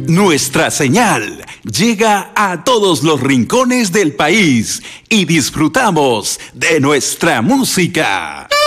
Nuestra señal llega a todos los rincones del país y disfrutamos de nuestra música.